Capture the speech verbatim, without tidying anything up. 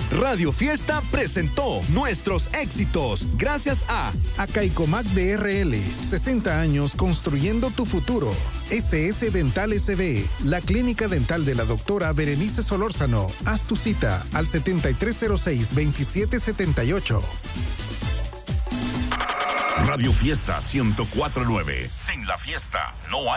Radio Fiesta presentó nuestros éxitos gracias a Acaicomac D R L, sesenta años construyendo tu futuro. S S Dental S B, la clínica dental de la doctora Berenice Solórzano. Haz tu cita al setenta y tres cero seis, veintisiete setenta y ocho. Radio Fiesta ciento cuatro punto nueve. Sin la fiesta no hay